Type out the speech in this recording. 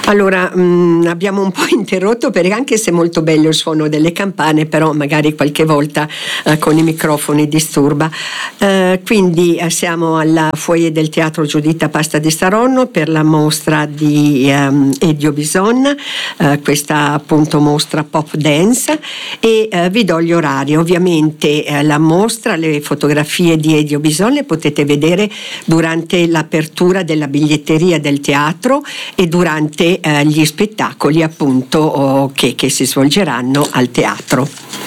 Allora, abbiamo un po' interrotto perché anche se è molto bello il suono delle campane, però magari qualche volta con i microfoni disturba. Quindi siamo alla foyer del Teatro Giuditta Pasta di Saronno per la mostra di Edio Bison, questa appunto mostra pop dance, e vi do gli orari. Ovviamente la mostra, le fotografie di Edio Bison le potete vedere durante l'apertura della biglietteria del teatro e durante gli spettacoli appunto che si svolgeranno al teatro.